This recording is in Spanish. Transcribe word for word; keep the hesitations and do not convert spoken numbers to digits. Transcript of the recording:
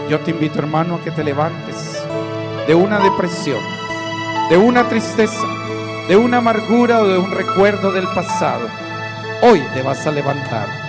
Yo te invito, hermano, a que te levantes de una depresión, de una tristeza, de una amargura o de un recuerdo del pasado. Hoy te vas a levantar.